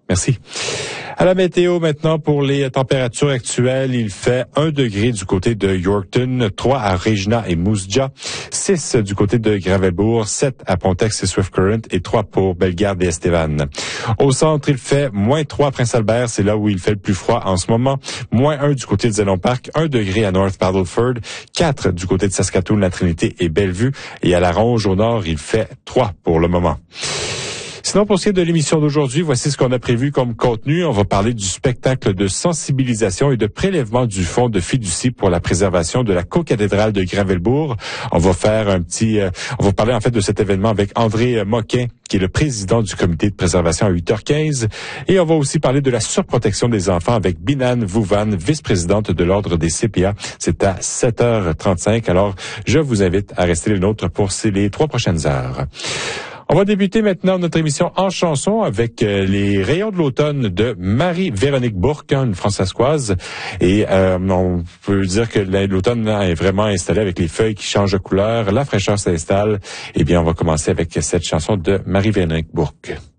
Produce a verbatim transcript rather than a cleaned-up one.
Merci. À la météo maintenant pour les températures actuelles, il fait un degré du côté de Yorkton, trois à Regina et Moose Jaw, six du côté de Gravelbourg, sept à Pontex et Swift Current et trois pour Bellegarde et Estevan. Au centre, il fait moins trois à Prince-Albert, c'est là où il fait le plus froid en ce moment, moins un du côté de Zénon Park, un degré à North Paddleford, quatre du côté de Saskatoon, La Trinité et Bellevue, et à La Ronge au nord, il fait trois pour le moment. Sinon, pour ce qui est de l'émission d'aujourd'hui, voici ce qu'on a prévu comme contenu. On va parler du spectacle de sensibilisation et de prélèvement du fonds de fiducie pour la préservation de la cocathédrale de Gravelbourg. On va faire un petit, euh, on va parler en fait de cet événement avec André Moquin, qui est le président du comité de préservation à huit heures quinze. Et on va aussi parler de la surprotection des enfants avec Binan Vouvan, vice-présidente de l'Ordre des C P A. C'est à sept heures trente-cinq. Alors, je vous invite à rester les nôtres pour ces, les trois prochaines heures. On va débuter maintenant notre émission en chanson avec euh, les rayons de l'automne de Marie-Véronique Bourque, une Françaiscoise. Et euh, on peut dire que l'automne est vraiment installé avec les feuilles qui changent de couleur, la fraîcheur s'installe. Eh bien, on va commencer avec cette chanson de Marie-Véronique Bourque.